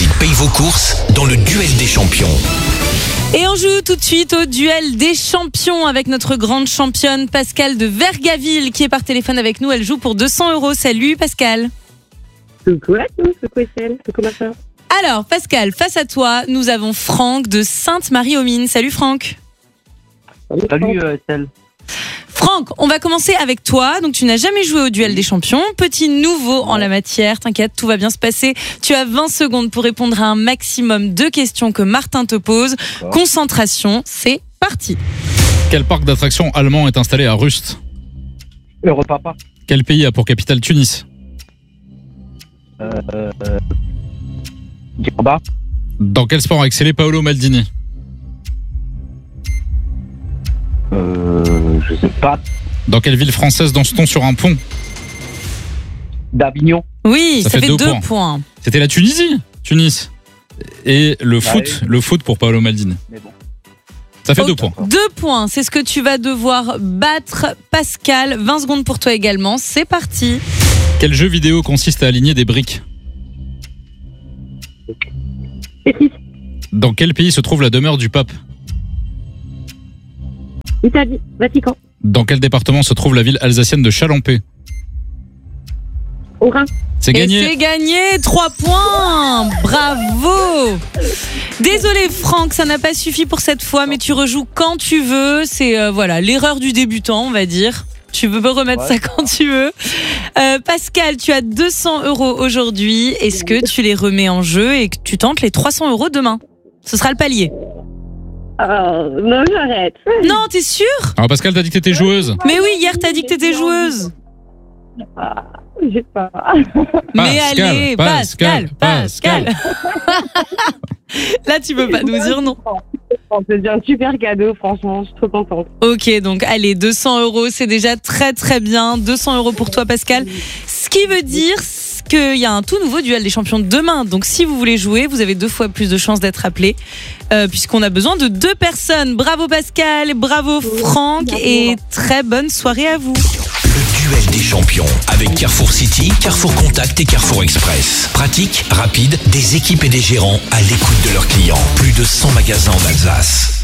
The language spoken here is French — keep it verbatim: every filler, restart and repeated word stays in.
City paye vos courses dans le duel des champions. Et on joue tout de suite au duel des champions avec notre grande championne Pascal de Vergaville qui est par téléphone avec nous. Elle joue pour deux cents euros. Salut Pascal. Coucou à tous, coucou Estelle, coucou Martin. Alors Pascal, face à toi, nous avons Franck de Sainte-Marie-aux-Mines. Salut Franck. Salut euh, Estelle. Franck, on va commencer avec toi. Donc tu n'as jamais joué au duel des champions. Petit nouveau en la matière. T'inquiète, tout va bien se passer. Tu as vingt secondes pour répondre à un maximum de questions que Martin te pose. D'accord. Concentration, c'est parti. Quel parc d'attractions allemand est installé à Rust? Europa Park. Quel pays a pour capitale Tunis? Euh, euh, Djerba. Dans quel sport a excellé Paolo Maldini? Euh, je sais pas. Dans quelle ville française danse-t-on sur un pont? D'Avignon. Oui, ça, Ça fait, fait deux deux points. points. C'était la Tunisie, Tunis. Et le foot, oui. le foot pour Paolo Maldini. Mais bon. Ça fait Ok. deux points. Deux points, c'est ce que tu vas devoir battre Pascal. vingt secondes pour toi également. C'est parti. Quel jeu vidéo consiste à aligner des briques? Tetris, Dans quel pays se trouve la demeure du pape? Italie, Vatican, Dans quel département se trouve la ville alsacienne de Chalampé? au Rhin. C'est Et gagné. c'est gagné. Trois points. Bravo. Désolé Franck, ça n'a pas suffi pour cette fois, mais tu rejoues quand tu veux. C'est euh, voilà l'erreur du débutant, on va dire. Tu veux remettre Ouais. ça quand tu veux. Euh, Pascal, tu as deux cents euros aujourd'hui. Est-ce que tu les remets en jeu et que tu tentes les trois cents euros demain? Ce sera le palier. Euh, non, j'arrête. Non, t'es sûr? Alors Pascal, t'as dit que t'étais joueuse. Mais oui, hier t'as dit que t'étais joueuse. Ah, j'ai pas. Mais Pascal, allez, Pascal, Pascal, Pascal. Là, tu peux pas nous dire non. C'est un super cadeau, franchement, je suis trop contente. Ok, donc allez, deux cents euros, c'est déjà très très bien. deux cents euros pour toi, Pascal. Ce qui veut dire qu'il y a un tout nouveau duel des champions demain. Donc si vous voulez jouer, vous avez deux fois plus de chances d'être appelé, euh, puisqu'on a besoin de deux personnes. Bravo Pascal, bravo Franck, et très bonne soirée à vous. Le duel des champions avec Carrefour City, Carrefour Contact et Carrefour Express. Pratique, rapide, des équipes et des gérants à l'écoute de leurs clients. Plus de cent magasins en Alsace.